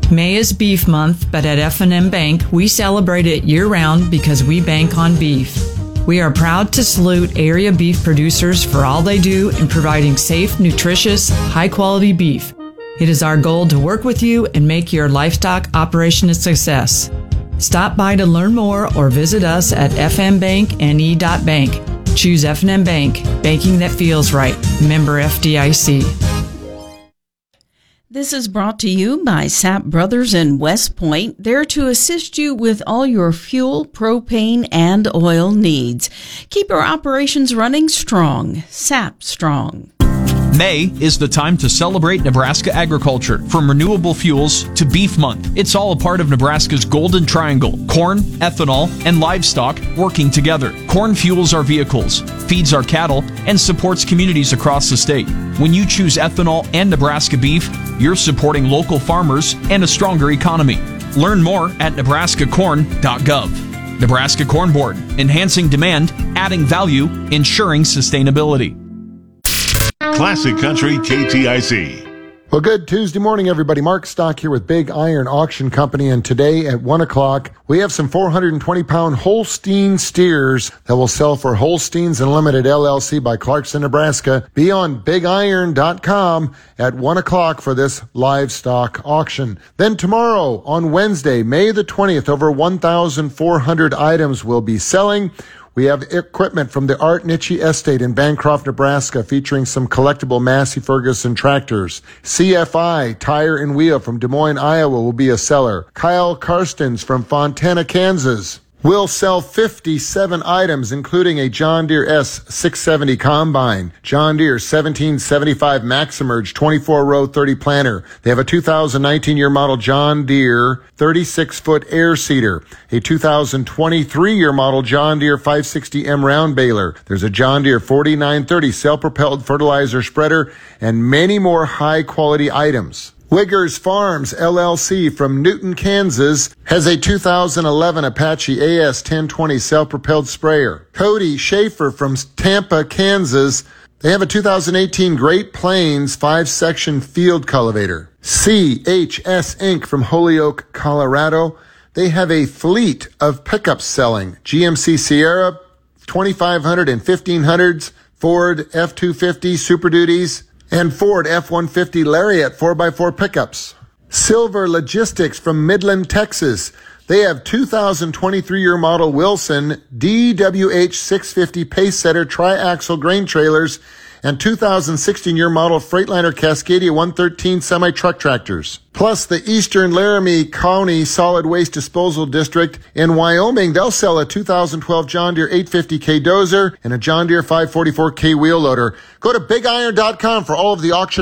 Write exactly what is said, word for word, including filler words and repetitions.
May is Beef Month, but at F and M Bank, we celebrate it year-round because we bank on beef. We are proud to salute area beef producers for all they do in providing safe, nutritious, high-quality beef. It is our goal to work with you and make your livestock operation a success. Stop by to learn more or visit us at f m bank n e dot bank. Choose F and M Bank, banking that feels right. Member F D I C. This is brought to you by Sapp Brothers in West Point, there to assist you with all your fuel, propane, and oil needs. Keep your operations running strong. Sapp Strong. May is the time to celebrate Nebraska agriculture, from renewable fuels to Beef Month. It's all a part of Nebraska's Golden Triangle: corn, ethanol, and livestock working together. Corn fuels our vehicles, feeds our cattle, and supports communities across the state. When you choose ethanol and Nebraska beef, you're supporting local farmers and a stronger economy. Learn more at nebraska corn dot gov. Nebraska Corn Board, enhancing demand, adding value, ensuring sustainability. Classic Country K T I C. Well, good Tuesday morning, everybody. Mark Stock here with Big Iron Auction Company, and today at one o'clock, we have some four hundred twenty pound Holstein steers that will sell for Holsteins Unlimited L L C by Clarkson, Nebraska. Be on big iron dot com at one o'clock for this livestock auction. Then tomorrow, on Wednesday, May the twentieth, over one thousand four hundred items will be selling. We have equipment from the Art Nitchie Estate in Bancroft, Nebraska, featuring some collectible Massey Ferguson tractors. C F I Tire and Wheel from Des Moines, Iowa will be a seller. Kyle Karstens from Fontana, Kansas will sell fifty-seven items, including a John Deere S six seventy combine, John Deere seventeen seventy-five Maximerge twenty-four row thirty planter. They have a two thousand nineteen year model John Deere thirty-six foot air seeder, a two thousand twenty-three year model John Deere five sixty M round baler. There's a John Deere forty-nine thirty self-propelled fertilizer spreader, and many more high quality items. Wiggers Farms, L L C from Newton, Kansas, has a two thousand eleven Apache A S ten twenty self-propelled sprayer. Cody Schaefer from Tampa, Kansas, they have a two thousand eighteen Great Plains five-section field cultivator. C H S Incorporated from Holyoke, Colorado, they have a fleet of pickups selling. G M C Sierra, twenty-five hundred and fifteen hundreds, Ford F two fifty Super Duties, and Ford F one fifty Lariat four by four pickups. Silver Logistics from Midland, Texas. They have two thousand twenty-three year model Wilson D W H six fifty Pacesetter tri-axle grain trailers and two thousand sixteen year model Freightliner Cascadia one thirteen semi-truck tractors. Plus the Eastern Laramie County Solid Waste Disposal District in Wyoming, they'll sell a two thousand twelve John Deere eight fifty K dozer and a John Deere five forty-four K wheel loader. Go to big iron dot com for all of the auction